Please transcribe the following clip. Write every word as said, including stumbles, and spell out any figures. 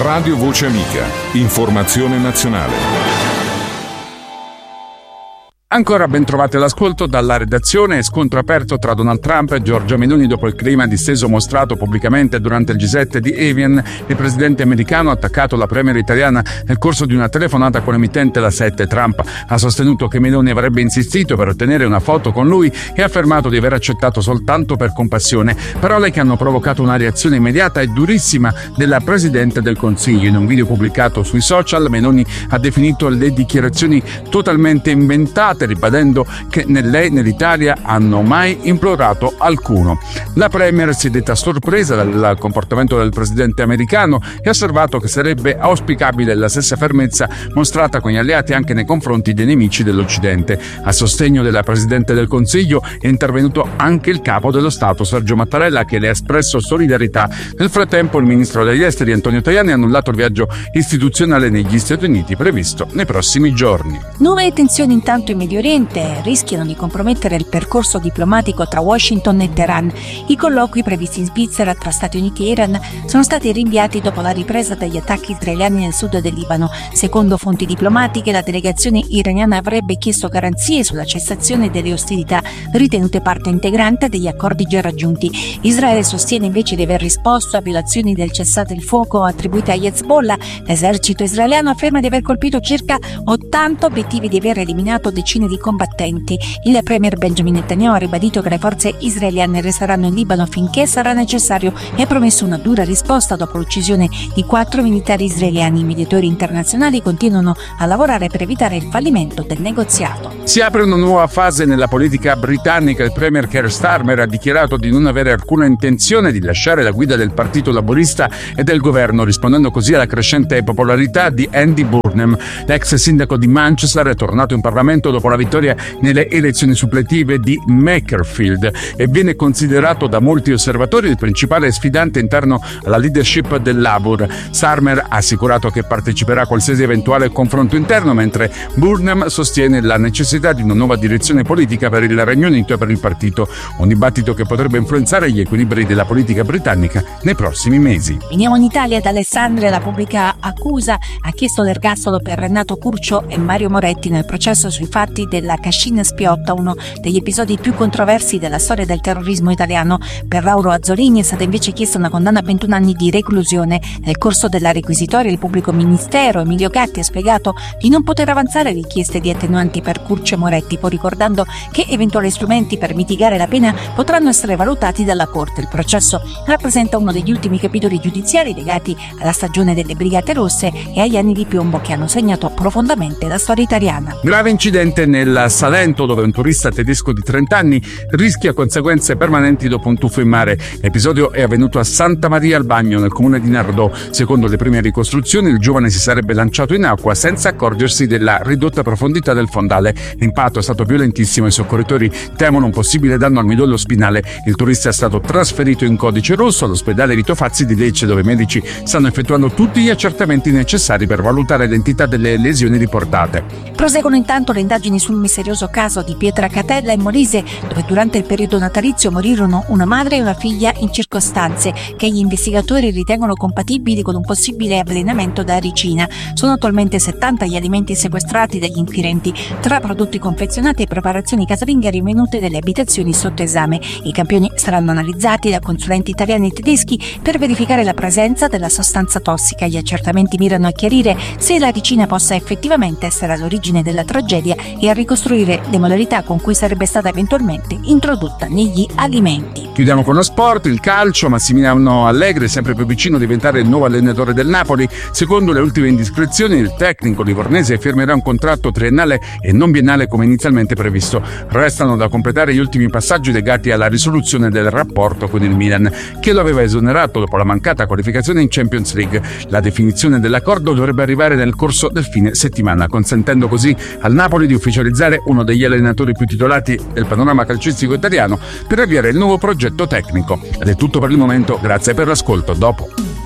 Radio Voce Amica. Informazione nazionale. Ancora ben trovati all'ascolto dalla redazione. Scontro aperto tra Donald Trump e Giorgia Meloni dopo il clima disteso mostrato pubblicamente durante il G sette di Evian. Il presidente americano ha attaccato la premier italiana nel corso di una telefonata con l'emittente La sette. Trump ha sostenuto che Meloni avrebbe insistito per ottenere una foto con lui e ha affermato di aver accettato soltanto per compassione, parole che hanno provocato una reazione immediata e durissima della Presidente del Consiglio. In un video pubblicato sui social, Meloni ha definito le dichiarazioni totalmente inventate, ribadendo che né lei né l'Italia hanno mai implorato alcuno. La premier si è detta sorpresa dal comportamento del presidente americano e ha osservato che sarebbe auspicabile la stessa fermezza mostrata con gli alleati anche nei confronti dei nemici dell'Occidente. A sostegno della Presidente del Consiglio è intervenuto anche il capo dello Stato Sergio Mattarella, che le ha espresso solidarietà. Nel frattempo il ministro degli esteri Antonio Tajani ha annullato il viaggio istituzionale negli Stati Uniti previsto nei prossimi giorni. Nuove tensioni intanto in Medio Oriente rischiano di compromettere il percorso diplomatico tra Washington e Teheran. I colloqui previsti in Svizzera tra Stati Uniti e Iran sono stati rinviati dopo la ripresa degli attacchi israeliani nel sud del Libano. Secondo fonti diplomatiche, la delegazione iraniana avrebbe chiesto garanzie sulla cessazione delle ostilità, ritenute parte integrante degli accordi già raggiunti. Israele sostiene invece di aver risposto a violazioni del cessate il fuoco attribuite a Hezbollah. L'esercito israeliano afferma di aver colpito circa ottanta obiettivi e di aver eliminato decine di combattenti. Il premier Benjamin Netanyahu ha ribadito che le forze israeliane resteranno in Libano finché sarà necessario e ha promesso una dura risposta dopo l'uccisione di quattro militari israeliani. I mediatori internazionali continuano a lavorare per evitare il fallimento del negoziato. Si apre una nuova fase nella politica britannica. Il premier Keir Starmer ha dichiarato di non avere alcuna intenzione di lasciare la guida del Partito Laburista e del governo, rispondendo così alla crescente popolarità di Andy Burnham. L'ex sindaco di Manchester è tornato in Parlamento dopo la vittoria nelle elezioni suppletive di Makerfield e viene considerato da molti osservatori il principale sfidante interno alla leadership del Labour. Starmer ha assicurato che parteciperà a qualsiasi eventuale confronto interno, mentre Burnham sostiene la necessità di una nuova direzione politica per il Regno Unito e per il partito, un dibattito che potrebbe influenzare gli equilibri della politica britannica nei prossimi mesi. Veniamo in Italia. Ad Alessandria la pubblica accusa ha chiesto l'ergastolo per Renato Curcio e Mario Moretti nel processo sui fatti della Cascina Spiotta, uno degli episodi più controversi della storia del terrorismo italiano. Per Lauro Azzolini è stata invece chiesta una condanna a ventuno anni di reclusione. Nel corso della requisitoria il pubblico ministero Emilio Gatti ha spiegato di non poter avanzare richieste di attenuanti per Curcio e Moretti, poi ricordando che eventuali strumenti per mitigare la pena potranno essere valutati dalla Corte. Il processo rappresenta uno degli ultimi capitoli giudiziari legati alla stagione delle Brigate Rosse e agli anni di piombo che hanno segnato profondamente la storia italiana. Grave incidente nel Salento, dove un turista tedesco di trenta anni rischia conseguenze permanenti dopo un tuffo in mare. L'episodio è avvenuto a Santa Maria al Bagno, nel comune di Nardò. Secondo le prime ricostruzioni, il giovane si sarebbe lanciato in acqua senza accorgersi della ridotta profondità del fondale. L'impatto è stato violentissimo e i soccorritori temono un possibile danno al midollo spinale. Il turista è stato trasferito in codice rosso all'ospedale Vito Fazzi di Lecce, dove i medici stanno effettuando tutti gli accertamenti necessari per valutare l'entità delle lesioni riportate. Proseguono intanto le indagini sul misterioso caso di Pietra Catella in Molise, dove durante il periodo natalizio morirono una madre e una figlia in circostanze che gli investigatori ritengono compatibili con un possibile avvelenamento da ricina. Sono attualmente settanta gli alimenti sequestrati dagli inquirenti, tra prodotti confezionati e preparazioni casalinghe rinvenute nelle abitazioni sotto esame. I campioni saranno analizzati da consulenti italiani e tedeschi per verificare la presenza della sostanza tossica. Gli accertamenti mirano a chiarire se la ricina possa effettivamente essere all'origine della tragedia e a ricostruire le modalità con cui sarebbe stata eventualmente introdotta negli alimenti. Chiudiamo con lo sport, il calcio. Massimiliano Allegri è sempre più vicino a diventare il nuovo allenatore del Napoli. Secondo le ultime indiscrezioni, il tecnico livornese firmerà un contratto triennale e non biennale come inizialmente previsto. Restano da completare gli ultimi passaggi legati alla risoluzione del rapporto con il Milan, che lo aveva esonerato dopo la mancata qualificazione in Champions League. La definizione dell'accordo dovrebbe arrivare nel corso del fine settimana, consentendo così al Napoli di ufficializzare uno degli allenatori più titolati del panorama calcistico italiano per avviare il nuovo progetto tecnico. Ed è tutto per il momento, grazie per l'ascolto. Dopo.